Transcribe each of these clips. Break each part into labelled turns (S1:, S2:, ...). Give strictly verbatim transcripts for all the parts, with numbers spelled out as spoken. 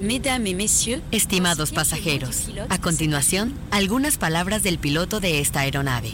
S1: Mesdames et messieurs,
S2: estimados pasajeros, a continuación, algunas palabras del piloto de esta aeronave.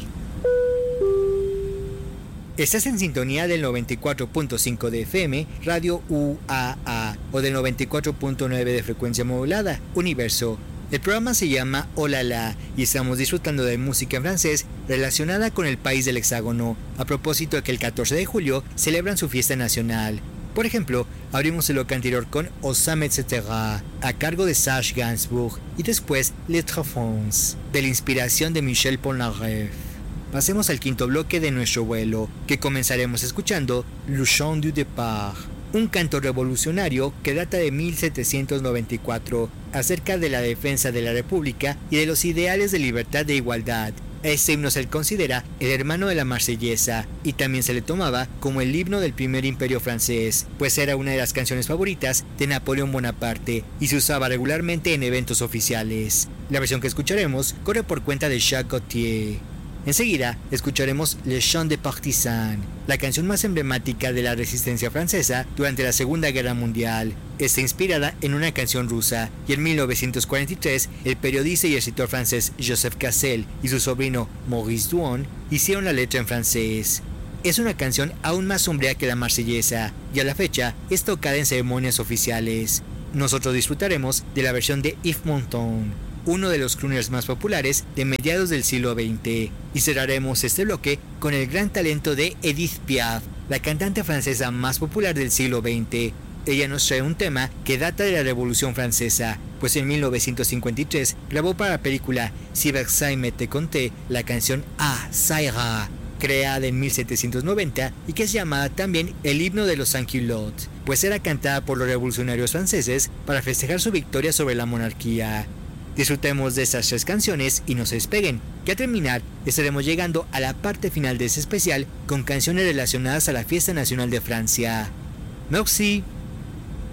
S3: Estás en sintonía del noventa y cuatro punto cinco de F M, Radio U A A, o del noventa y cuatro punto nueve de frecuencia modulada, Universo. El programa se llama Hola La y estamos disfrutando de música en francés relacionada con el país del hexágono, a propósito de que el catorce de julio celebran su fiesta nacional. Por ejemplo, abrimos el bloque anterior con Osame Etc. a cargo de Serge Gainsbourg y después Les Trofons, de la inspiración de Michel Polnareff. Pasemos al quinto bloque de nuestro vuelo, que comenzaremos escuchando Le Chant du Départ, un canto revolucionario que data de mil setecientos noventa y cuatro, acerca de la defensa de la República y de los ideales de libertad e igualdad. Este himno se le considera el hermano de la Marsellesa y también se le tomaba como el himno del primer imperio francés, pues era una de las canciones favoritas de Napoleón Bonaparte y se usaba regularmente en eventos oficiales. La versión que escucharemos corre por cuenta de Jacques Gautier. Enseguida escucharemos Le Chant des Partisans, la canción más emblemática de la resistencia francesa durante la Segunda Guerra Mundial. Está inspirada en una canción rusa y en mil novecientos cuarenta y tres el periodista y escritor francés Joseph Cassel y su sobrino Maurice Duon hicieron la letra en francés. Es una canción aún más sombría que la Marsellesa y a la fecha es tocada en ceremonias oficiales. Nosotros disfrutaremos de la versión de Yves Montand, uno de los crooners más populares de mediados del siglo veinte, y cerraremos este bloque con el gran talento de Edith Piaf, la cantante francesa más popular del siglo veinte. Ella nos trae un tema que data de la Revolución Francesa, pues en mil novecientos cincuenta y tres grabó para la película Si Versailles me te conté la canción Ah, ça ira, creada en mil setecientos noventa y que es llamada también el himno de los Sans-Culottes, pues era cantada por los revolucionarios franceses para festejar su victoria sobre la monarquía. Disfrutemos de estas tres canciones y no se despeguen, que al terminar estaremos llegando a la parte final de este especial con canciones relacionadas a la Fiesta Nacional de Francia. Merci.